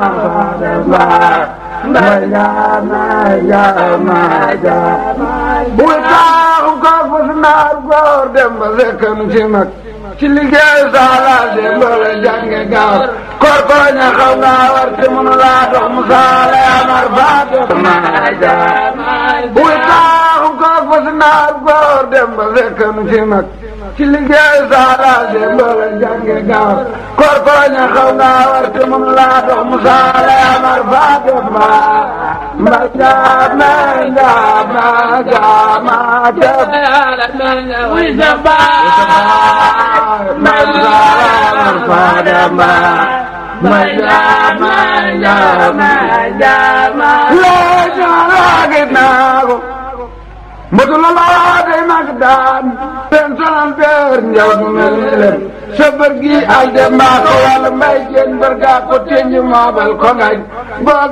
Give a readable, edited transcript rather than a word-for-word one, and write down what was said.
buy taaxu ko fas naar góor dem ba fekkan ci mag ci liggéey saala dem ba la jànge gaaw kor ko ña xaw nga war te mënu laa dox mu saala amar faate maaja buy taaxu ko fas naar góor dem ba fekkan ci mag ci liggéey saala dem ba la jànge gaaw kor ko ña xaw nga war te mënu laa dox mu saala amar faate maaja Mbotula laa day mag daan pen sonal beer njaw du mel ni leen sa bër gi al dem maa ko wàll mbay jeen bër gaa ko teñu maabal ko ngañ